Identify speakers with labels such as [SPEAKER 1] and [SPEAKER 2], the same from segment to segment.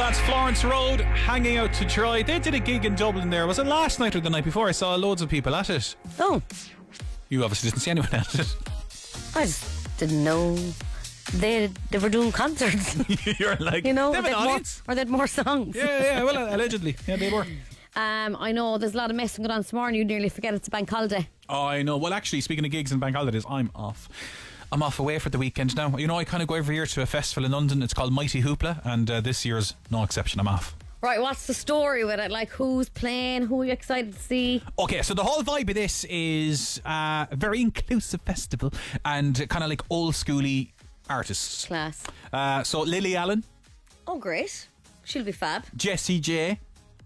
[SPEAKER 1] That's Florence Road, Hanging Out to Dry. They did a gig in Dublin there. Was it last night or the night before? I saw loads of people at it.
[SPEAKER 2] Oh.
[SPEAKER 1] You obviously didn't see anyone at it.
[SPEAKER 2] I just didn't know they were doing concerts.
[SPEAKER 1] You're like,
[SPEAKER 2] you know,
[SPEAKER 1] they have an audience.
[SPEAKER 2] Or they had more songs.
[SPEAKER 1] Yeah, well, allegedly. Yeah, they were.
[SPEAKER 2] I know there's a lot of messing going on this morning. You nearly forget it's a bank holiday.
[SPEAKER 1] Oh, I know. Well, actually, speaking of gigs and bank holidays, I'm off. I'm off away for the weekend now. You know, I kind of go every year to a festival in London. It's called Mighty Hoopla, and this year's no exception. I'm off.
[SPEAKER 2] Right, what's the story with it? Like, who's playing? Who are you excited to see?
[SPEAKER 1] Okay, so the whole vibe of this is a very inclusive festival and kind of like old schooly artists.
[SPEAKER 2] Class.
[SPEAKER 1] So Lily Allen.
[SPEAKER 2] Oh, great. She'll be fab.
[SPEAKER 1] Jessie J.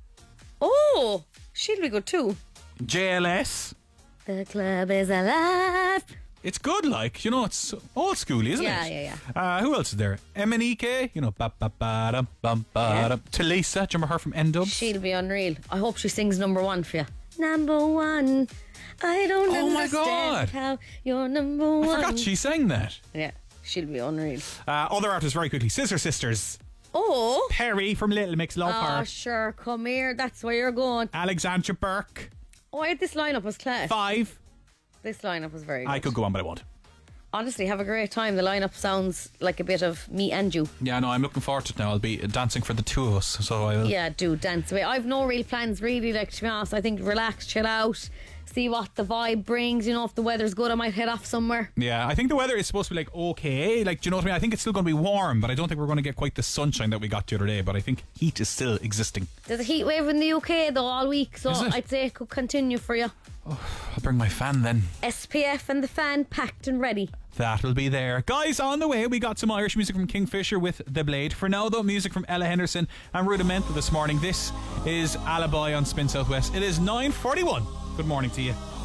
[SPEAKER 2] Oh, she'll be good too.
[SPEAKER 1] JLS.
[SPEAKER 2] The club is alive.
[SPEAKER 1] It's good, like, you know, it's old schooly, isn't it?
[SPEAKER 2] Yeah.
[SPEAKER 1] Who else is there? MNEK, you know, ba-ba-ba-dum-bum-ba-dum. Talisa, do you remember her from N-Dubs?
[SPEAKER 2] She'll be unreal. I hope she sings number one for you. Number one. I don't understand how you're number one.
[SPEAKER 1] I forgot she sang that.
[SPEAKER 2] Yeah, she'll be unreal.
[SPEAKER 1] Other artists, very quickly. Scissor Sisters.
[SPEAKER 2] Oh.
[SPEAKER 1] Perry from Little Mix, love her.
[SPEAKER 2] Oh, sure, come here. That's where you're going.
[SPEAKER 1] Alexandra Burke.
[SPEAKER 2] Oh, this lineup was class.
[SPEAKER 1] 5.
[SPEAKER 2] This lineup was very good.
[SPEAKER 1] I could go on, but I won't.
[SPEAKER 2] Honestly, have a great time. The lineup sounds like a bit of me and you.
[SPEAKER 1] Yeah, no, I'm looking forward to it now. I'll be dancing for the two of us, so I will.
[SPEAKER 2] Yeah, do dance away. I've no real plans, really. Like, to be honest, I think relax, chill out, see what the vibe brings. You know, if the weather's good, I might head off somewhere.
[SPEAKER 1] Yeah, I think the weather is supposed to be like okay. Like, do you know what I mean? I think it's still going to be warm, but I don't think we're going to get quite the sunshine that we got the other day. But I think heat is still existing.
[SPEAKER 2] There's a heat wave in the UK though all week, so I'd say it could continue for you.
[SPEAKER 1] Oh, I'll bring my fan then.
[SPEAKER 2] SPF and the fan packed and ready.
[SPEAKER 1] That'll be there. Guys, on the way, we got some Irish music from Kingfisher with The Blade. For now, though, music from Ella Henderson and Rudimental this morning. This is Alibi on Spin Southwest. It is 9:41. Good morning to you.